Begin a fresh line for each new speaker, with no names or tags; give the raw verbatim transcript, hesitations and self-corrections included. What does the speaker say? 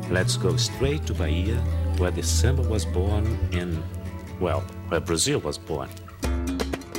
Let's go straight to Bahia, where the samba was born in, well, where Brazil was born.